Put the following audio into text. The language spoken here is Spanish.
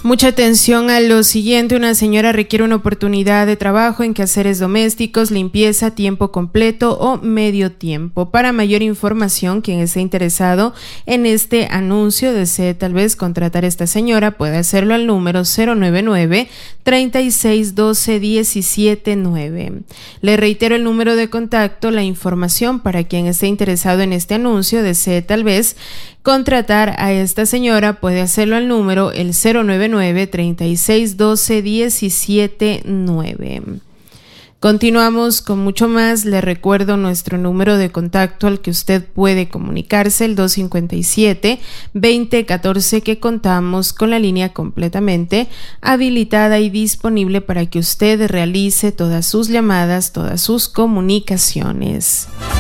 Mucha atención a lo siguiente. Una señora requiere una oportunidad de trabajo en quehaceres domésticos, limpieza, tiempo completo o medio tiempo. Para mayor información, quien esté interesado en este anuncio, desee tal vez contratar a esta señora, puede hacerlo al número 099-3612-179. Le reitero el número de contacto, la información para quien esté interesado en este anuncio, desee tal vez contratar a esta señora, puede hacerlo al número el 099-3612-179. Continuamos con mucho más. Le recuerdo nuestro número de contacto al que usted puede comunicarse, el 257-2014, que contamos con la línea completamente habilitada y disponible para que usted realice todas sus llamadas, todas sus comunicaciones.